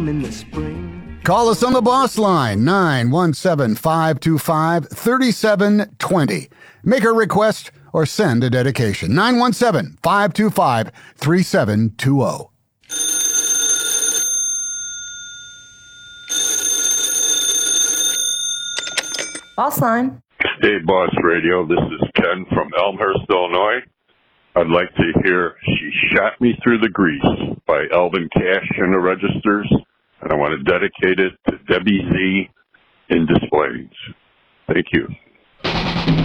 in the spring. Call us on the boss line, 917-525-3720. Make a request or send a dedication, 917-525-3720. Boss line. Hey, Boss Radio. This is Ken from Elmhurst, Illinois. I'd like to hear She Shot Me Through the Grease by Alvin Cash and the Registers, and I want to dedicate it to Debbie Z in Des Plaines. Thank you.